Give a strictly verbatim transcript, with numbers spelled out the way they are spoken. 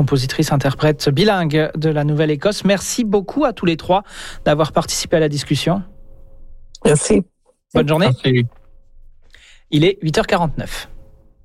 compositrice, interprète bilingue de la Nouvelle-Écosse. Merci beaucoup à tous les trois d'avoir participé à la discussion. Merci. Bonne journée. Merci. Il est huit heures quarante-neuf.